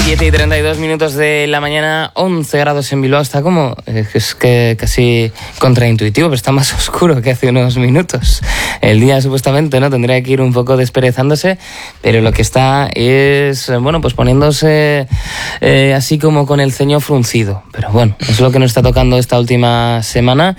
7:32 de la mañana, 11 grados en Bilbao. Está como, es que casi contraintuitivo, pero está más oscuro que hace unos minutos. El día supuestamente no tendría que ir un poco desperezándose, pero lo que está es, bueno, pues poniéndose así como con el ceño fruncido. Pero bueno, es lo que nos está tocando esta última semana.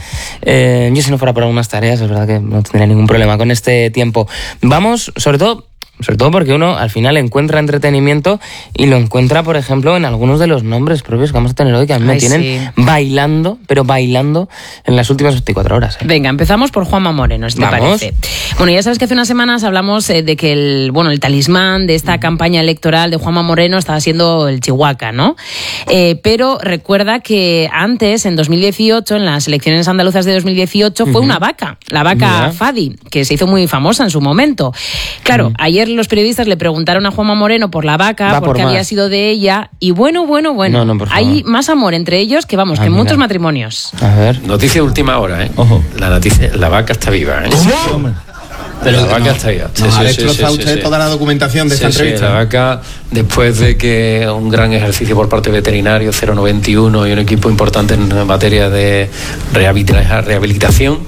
Yo, si no fuera por algunas tareas, es verdad que no tendría ningún problema con este tiempo. Vamos, sobre todo porque uno al final encuentra entretenimiento y lo encuentra, por ejemplo, en algunos de los nombres propios que vamos a tener hoy, que a mí me tienen bailando, pero bailando en las últimas 24 horas. Venga, empezamos por Juanma Moreno, si te parece. Bueno, ya sabes que hace unas semanas hablamos de que el talismán de esta campaña electoral de Juanma Moreno estaba siendo el Chihuahua, ¿no? Pero recuerda que antes, en 2018, en las elecciones andaluzas de 2018, fue una vaca, la vaca Fadi, que se hizo muy famosa en su momento. Claro, ayer los periodistas le preguntaron a Juanma Moreno por la vaca, porque había sido de ella, y bueno, hay más amor entre ellos que vamos, que en muchos matrimonios. A ver. Noticia de última hora, ¿eh? Ojo. La vaca está viva, ¿eh? ¿Cómo? Pero la vaca está viva. ¿Ha destrozado usted toda la documentación de esta entrevista? La vaca, después de que un gran ejercicio por parte de veterinarios, 091 y un equipo importante en materia de rehabilitación,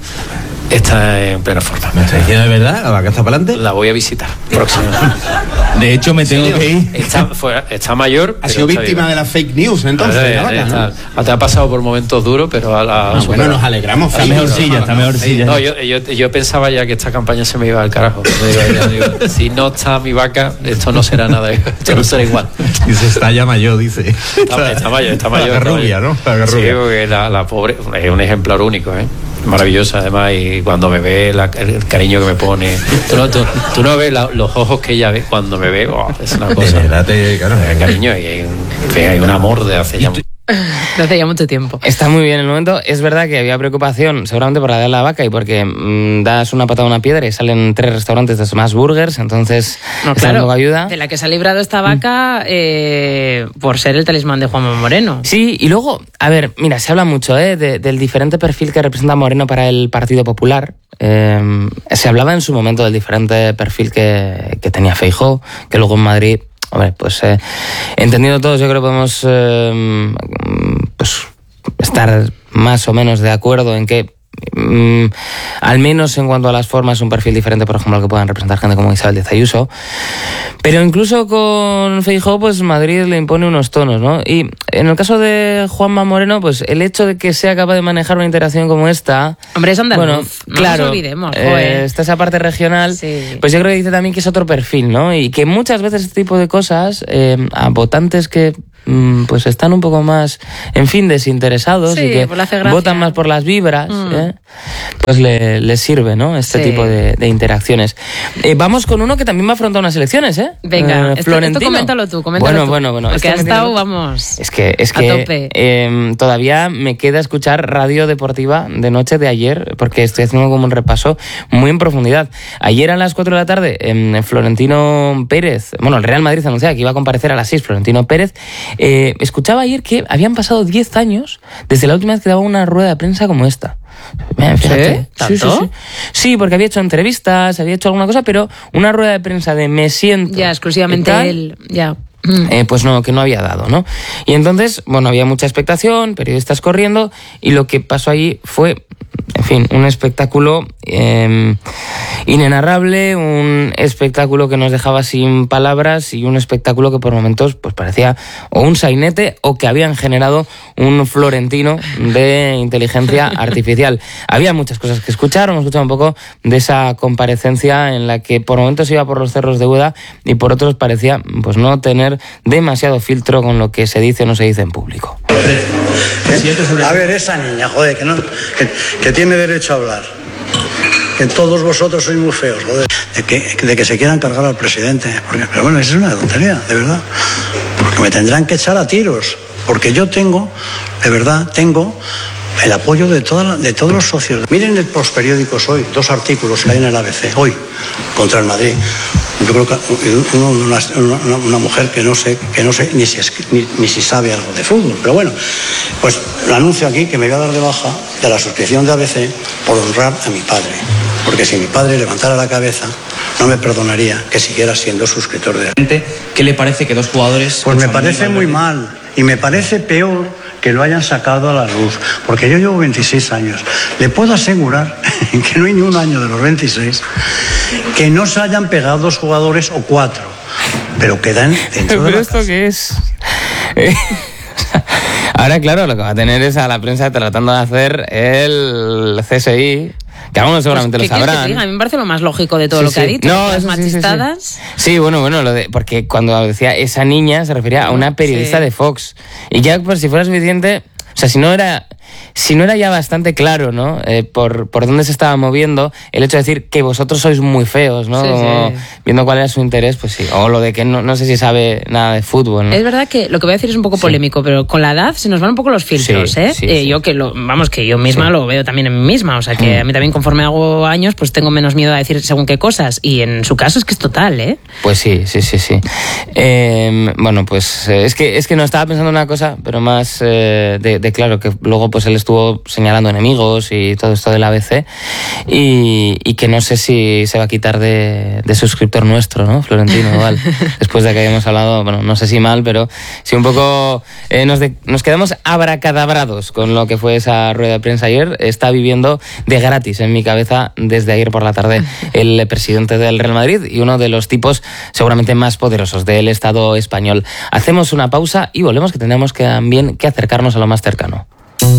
está en plena forma. ¿Me está diciendo de verdad? ¿La vaca está para adelante? La voy a visitar próximamente. De hecho, me tengo que ir. Está mayor. Ha sido víctima de las fake news, entonces. La vaca, ¿no? Te ha pasado por momentos duros, pero bueno, nos alegramos. Está mejorcilla. No, yo pensaba ya que esta campaña se me iba al carajo. Digo, si no está mi vaca, esto no será nada. Esto no será igual. Dice, está ya mayor, dice. Está mayor. La rubia, ¿no? Sí, porque la pobre es un ejemplar único, ¿eh? Maravillosa, además, y cuando me ve el cariño que me pone. Tú no ves los ojos que ella ve cuando me ve. Es una cosa. Claro, cariño, y hay un amor de hace ya mucho tiempo. Está muy bien el momento. Es verdad que había preocupación seguramente por la de la vaca y porque das una patada a una piedra y salen 3 restaurantes de Smash Burgers, entonces claro, ayuda. De la que se ha librado esta vaca por ser el talismán de Juanma Moreno. Sí, y luego, a ver, mira, se habla mucho del diferente perfil que representa Moreno para el Partido Popular. Se hablaba en su momento del diferente perfil que tenía Feijóo, que luego en Madrid... Hombre, pues entendiendo todos, yo creo que podemos pues estar más o menos de acuerdo en que al menos en cuanto a las formas es un perfil diferente, por ejemplo, al que puedan representar gente como Isabel Díaz Ayuso. Pero incluso con Feijóo, pues Madrid le impone unos tonos, ¿no? Y en el caso de Juanma Moreno, pues el hecho de que sea capaz de manejar una interacción como esta... Hombre, es andaluz, bueno, claro, nos olvidemos. Está esa parte regional, pues yo creo que dice también que es otro perfil, ¿no? Y que muchas veces este tipo de cosas a votantes que pues están un poco más, en fin, desinteresados y que votan más por las vibras, pues les sirve, ¿no? Este tipo de interacciones. Vamos con uno que también va a afrontar unas elecciones, ¿eh? Venga, Florentino. Esto coméntalo tú. Bueno. Porque ha estado, vamos, es que a tope. Todavía me queda escuchar Radio Deportiva de noche de ayer, porque estoy haciendo como un repaso muy en profundidad. Ayer a las 4 de la tarde, Florentino Pérez, el Real Madrid anunciaba que iba a comparecer a las 6, Florentino Pérez. Escuchaba ayer que habían pasado 10 años desde la última vez que daba una rueda de prensa como esta. Fíjate. ¿Tanto? Sí, porque había hecho entrevistas, había hecho alguna cosa, pero una rueda de prensa de me siento... Ya, exclusivamente él, ya... Pues no, que no había dado, ¿no? Y entonces, había mucha expectación, periodistas corriendo, y lo que pasó allí fue, en fin, un espectáculo inenarrable, un espectáculo que nos dejaba sin palabras y un espectáculo que por momentos pues parecía o un sainete o que habían generado un Florentino de inteligencia artificial. Había muchas cosas que escuchar, hemos escuchado un poco de esa comparecencia en la que por momentos iba por los cerros de Úbeda y por otros parecía pues no tener demasiado filtro con lo que se dice o no se dice en público. A ver, esa niña, joder, que tiene derecho a hablar. Que todos vosotros sois muy feos, joder. De que se quieran cargar al presidente. Pero bueno, eso es una tontería, de verdad. Porque me tendrán que echar a tiros. Porque yo tengo el apoyo de todos los socios. Miren los periódicos hoy, 2 artículos que hay en el ABC, hoy, contra el Madrid. Yo creo que una mujer que no sé ni si sabe algo de fútbol, pero bueno, pues lo anuncio aquí que me voy a dar de baja de la suscripción de ABC por honrar a mi padre. Porque si mi padre levantara la cabeza, no me perdonaría que siguiera siendo suscriptor de él. ¿Qué le parece que dos jugadores... Pues me parece muy mal, y me parece peor que lo hayan sacado a la luz, porque yo llevo 26 años. Le puedo asegurar que no hay ni un año de los 26 que no se hayan pegado 2 jugadores o 4, pero quedan dentro de la ¿Esto casa. qué es? Ahora, claro, lo que va a tener es a la prensa tratando de hacer el CSI, que algunos seguramente Pues, lo sabrán. A mí me parece lo más lógico de todo Sí, lo que ha sí. dicho. No, las eso sí, machistadas. Sí, bueno, porque cuando decía esa niña se refería a una periodista Sí. de Fox. Y ya por si fuera suficiente, o sea, si no era ya bastante claro, ¿no? Por dónde se estaba moviendo, el hecho de decir que vosotros sois muy feos, ¿no? Sí, Como sí. viendo cuál era su interés, pues sí. O lo de que no sé si sabe nada de fútbol, ¿no? Es verdad que lo que voy a decir es un poco polémico, pero con la edad se nos van un poco los filtros, Sí, ¿eh? sí, sí. Yo que yo misma lo veo también en mí misma, o sea que a mí también conforme hago años pues tengo menos miedo a decir según qué cosas, y en su caso es que es total, ¿eh? Pues sí. Bueno, pues es que no estaba pensando una cosa, pero más de claro, que luego pues él estuvo señalando enemigos y todo esto del ABC, y que no sé si se va a quitar de suscriptor nuestro, ¿no? Florentino igual, después de que hayamos hablado, bueno, no sé si mal, pero sí un poco nos quedamos abracadabrados con lo que fue esa rueda de prensa ayer. Está viviendo de gratis en mi cabeza desde ayer por la tarde el presidente del Real Madrid y uno de los tipos seguramente más poderosos del Estado español. Hacemos una pausa y volvemos, que tenemos que también que acercarnos a lo más cercano.